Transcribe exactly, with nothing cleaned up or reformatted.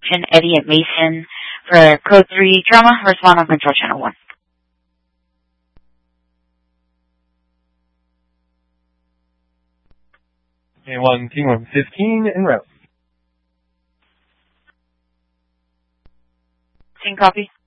Agent Eddie at Mason for Code three Trauma. Respond on Control Channel one. A one, Team one fifteen, en route. Same copy.